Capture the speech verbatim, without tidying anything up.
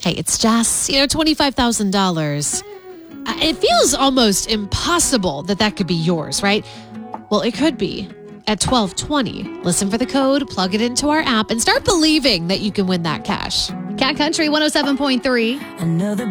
hey, it's just, you know, twenty-five thousand dollars. It feels almost impossible that that could be yours, right? Well, it could be. At twelve twenty, listen for the code, plug it into our app, and start believing that you can win that cash. Cat Country one oh seven point three. Another